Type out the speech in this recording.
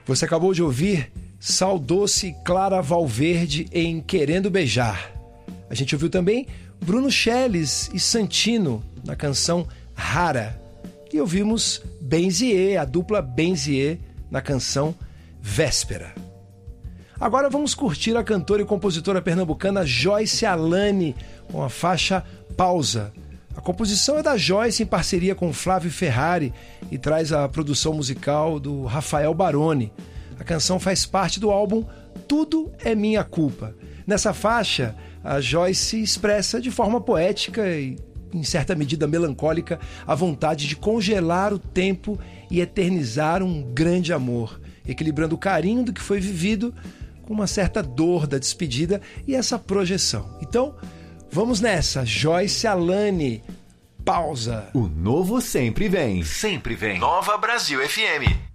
Você acabou de ouvir Sal Doce Clara Valverde em Querendo Beijar. A gente ouviu também Bruno Scheles e Santino na canção Rara. E ouvimos Benzier, a dupla Benzier, na canção Véspera. Agora vamos curtir a cantora e compositora pernambucana Joyce Alane com a faixa Pausa. A composição é da Joyce em parceria com Flávio Ferrari e traz a produção musical do Rafael Baroni. A canção faz parte do álbum Tudo é Minha Culpa. Nessa faixa, a Joyce expressa de forma poética e, em certa medida melancólica, a vontade de congelar o tempo e eternizar um grande amor, equilibrando o carinho do que foi vivido com uma certa dor da despedida e essa projeção. Então, vamos nessa, Joyce Alane, Pausa. O novo sempre vem. Sempre vem. Nova Brasil FM.